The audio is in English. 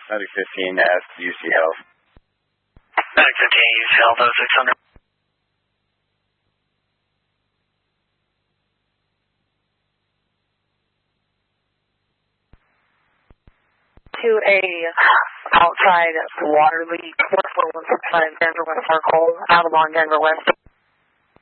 Medic 15 at UC Health. Medic 15 UC Health, 0600. To a outside water leak, 44165 Denver West Circle, Avalon, Denver West.